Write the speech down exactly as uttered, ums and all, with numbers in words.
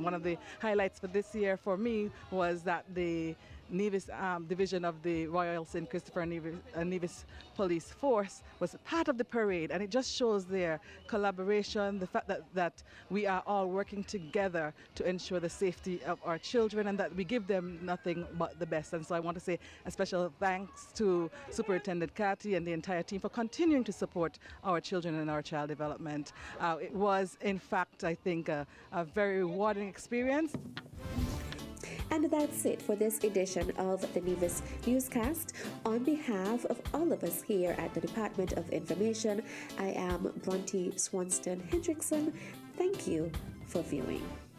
one of the highlights for this year for me was that the Nevis um, division of the Royal Saint Christopher Nevis, uh, Nevis Police Force was part of the parade, and it just shows their collaboration, the fact that, that we are all working together to ensure the safety of our children and that we give them nothing but the best. And so I want to say a special thanks to Superintendent Cathy and the entire team for continuing to support our children and our child development. Uh, it was, in fact, I think, a, a very rewarding experience. And that's it for this edition of the Nevis Newscast. On behalf of all of us here at the Department of Information, I am Bronte Swanston Hendrickson. Thank you for viewing.